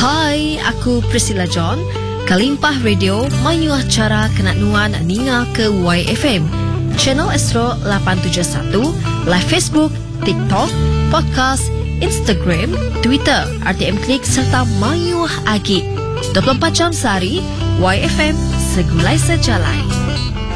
Hai, aku Priscilla John. Kalimpah Radio mayu acara kena nuan ninga ke YFM. Channel Astro 871, live Facebook, TikTok, podcast, Instagram, Twitter, RTM Klik serta mayu agi. 24 jam sehari, YFM segulai sejalai.